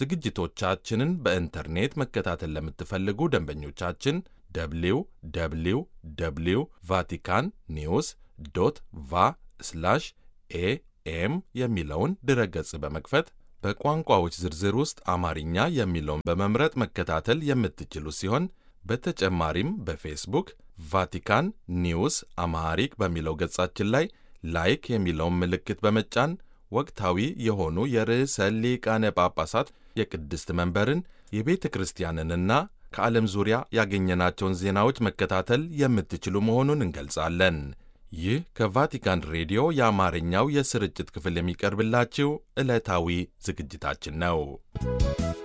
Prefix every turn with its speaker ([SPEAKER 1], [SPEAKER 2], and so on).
[SPEAKER 1] ዝግጅቶቻችንን በኢንተርኔት መከታተል ለምትፈልጉ ደንበኞቻችን www ቫቲካን ኒውስ ቫ ኤኤም የሚለውን ድረገጽ በመክፈት በቋንቋዎች ዝርዝር ውስጥ አማርኛ የሚለውን በመምረጥ መከታተል የምትችሉ ሲሆን በተጨማሪም በፌስቡክ ቫቲካን ኒውስ አማሃሪክ በሚለው ገጻችን ላይ ላይክ የሚለውን ምልክት በመጫን ወቅታዊ የሆኑ የርዕሰ ሊቃነ ጳጳሳት የቅድስት መንበርን የቤተ ክርስቲያንንና ከዓለም ዙሪያ ያገኘናቸውን ዜናዎች መከታተል የምትችሉ መሆኑን እንገልጻለን። ይህ ከቫቲካን ሬዲዮ የአማርኛው የስርጭት ክፍል የሚቀርብላችሁ ዕለታዊ ዝግጅታችን ነው።